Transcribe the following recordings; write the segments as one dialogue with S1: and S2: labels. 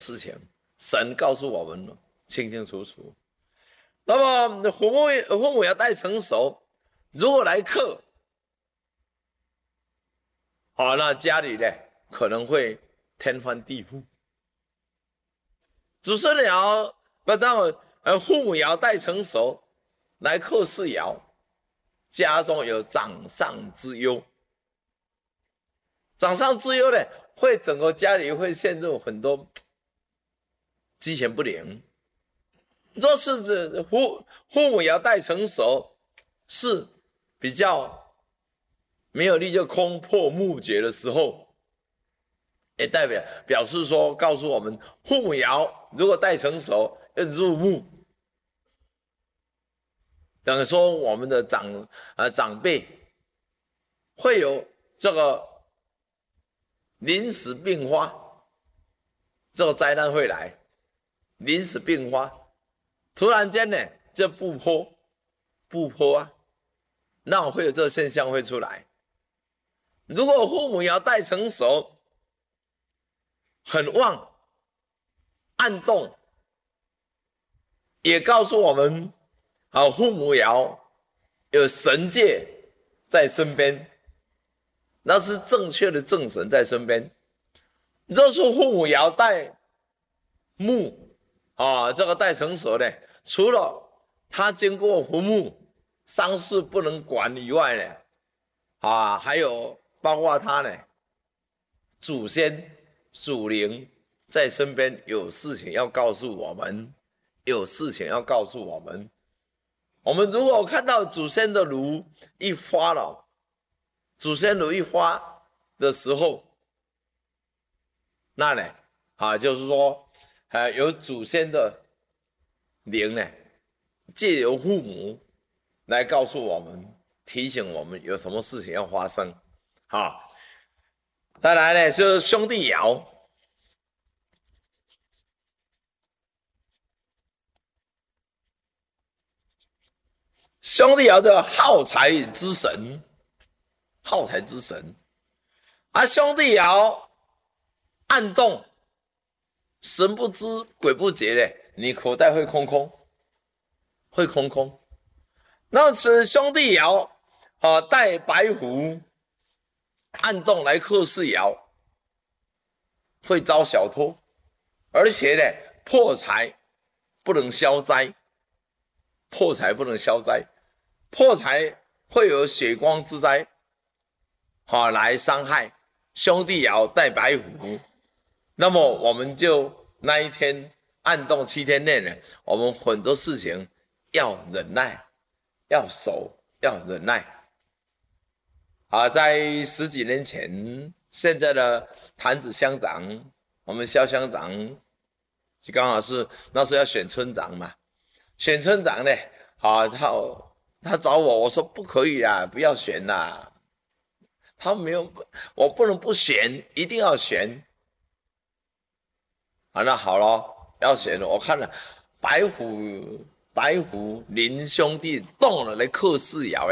S1: 事情，神告诉我们清清楚楚。那么父母要带成熟，如果来克，那家里呢可能会天翻地覆。祖孙爻不到父母爻带成熟，来克世爻，家中有长上之忧。长上之忧呢，会整个家里会陷入很多鸡犬不宁。若是父母爻带成熟，是比较没有力就空破木绝的时候，也表示说告诉我们，父母爻如果带成熟要入木，等于说我们的长辈会有这个临时病发，这个灾难会来，临时病发，突然间呢就不破啊，那会有这个现象会出来。如果父母爻带成熟，很旺，暗动，也告诉我们，父母爻有神界在身边，那是正确的正神在身边。若是父母爻带木，这个带成熟的，除了他经过父母丧事不能管以外呢，还有包括他呢，祖先祖灵在身边有事情要告诉我们，有事情要告诉我们。我们如果看到祖先的炉一发了，祖先炉一发的时候，那呢，就是说，有祖先的灵呢，借由父母来告诉我们，提醒我们有什么事情要发生。再来呢，就是兄弟爻。兄弟爻叫耗财之神，耗财之神。兄弟爻暗动，神不知鬼不觉的，你口袋会空空，会空空。那是兄弟爻带白虎暗动来克世爻，会遭小偷，而且呢破财不能消灾，破财不能消灾，破财会有血光之灾，来伤害。兄弟爻带白虎，那么我们就那一天暗动7天内呢，我们很多事情要忍耐，要守，要忍耐。在10几年前，现在的潭子乡长，我们萧乡长就刚好是那时候要选村长嘛，选村长呢，他找我，我说不可以啊，不要选啦。他没有，我不能不选，一定要选。那好咯，要选了。我看了白虎林兄弟动了来克世爻，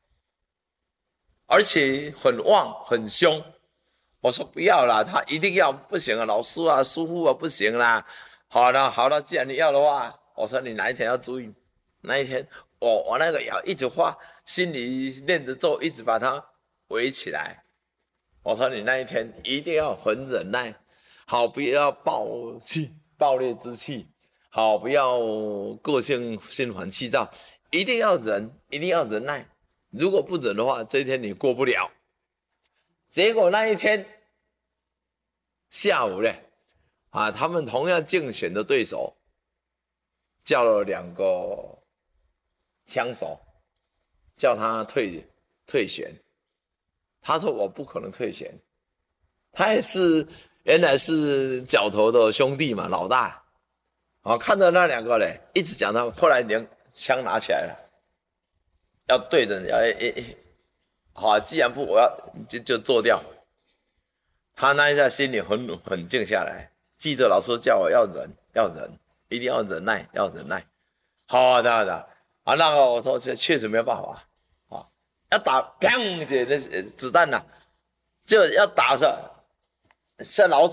S1: 而且很旺很凶。我说不要啦，他一定要，不行啊，老师啊叔父啊不行啦。好了，既然你要的话，我说你哪一天要注意，那一天我那个爻一直画，心里念着咒，一直把它围起来。我说你那一天一定要很忍耐，不要暴烈之气，不要个性心烦气躁，一定要忍，一定要忍耐。如果不忍的话，这一天你过不了。结果那一天下午呢，他们同样竞选的对手叫了2个枪手，叫他退选。他说我不可能退选，他也是原来是角头的兄弟嘛，老大。看到那2个呢，一直讲他，后来连枪拿起来了，要对着既然不，我要就做掉。他那一下心里很静下来，记得老师叫我要忍，一定要忍耐，要忍耐。好的，那个我说这确实没有办法。要打砰的那子弹就要打上老鼠